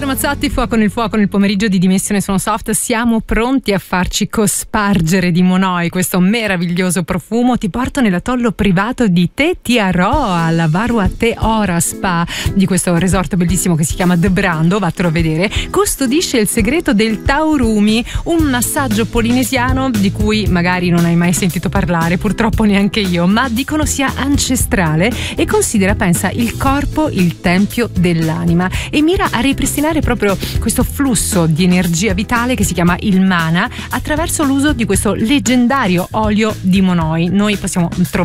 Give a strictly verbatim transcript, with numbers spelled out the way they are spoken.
Alessandro Mazzotti, Fuoco nel fuoco nel pomeriggio di Dimensione Suono Soft. Siamo pronti a farci cospargere di Monoi questo meraviglioso profumo. Ti porto nell'atollo privato di Te Tiaroa, alla Varua Te Ora Spa di questo resort bellissimo che si chiama The Brando, vattelo a vedere. Custodisce il segreto del Taurumi, un massaggio polinesiano di cui magari non hai mai sentito parlare, purtroppo neanche io, ma dicono sia ancestrale e considera, pensa, il corpo il tempio dell'anima e mira a ripristinare proprio questo flusso di energia vitale che si chiama il mana attraverso l'uso di questo leggendario olio di Monoi. Noi possiamo trovare